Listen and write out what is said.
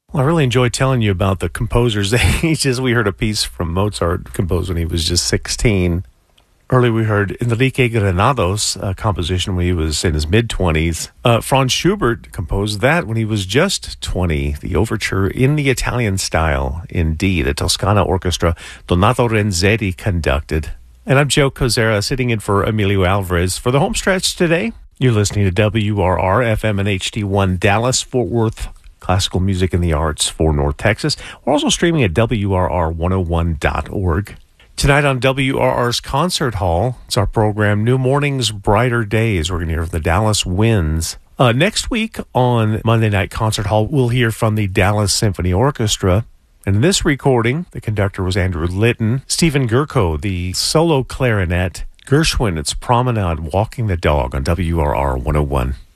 Well, I really enjoy telling you about the composer's ages. We heard a piece from Mozart composed when he was just 16. Earlier we heard Enrique Granados, a composition when he was in his mid-20s. Franz Schubert composed that when he was just 20, the overture in the Italian style, indeed. A Toscana orchestra, Donato Renzetti conducted. And I'm Joe Cozera, sitting in for Emilio Alvarez for the home stretch today. You're listening to WRR FM and HD1 Dallas, Fort Worth, classical music and the arts for North Texas. We're also streaming at WRR101.org. Tonight on WRR's Concert Hall, it's our program New Mornings, Brighter Days. We're going to hear from the Dallas Winds. Next week on Monday Night Concert Hall, we'll hear from the Dallas Symphony Orchestra. And in this recording, the conductor was Andrew Litton. Stephen Gurko, the solo clarinet. Gershwin, it's Promenade, Walking the Dog on WRR 101.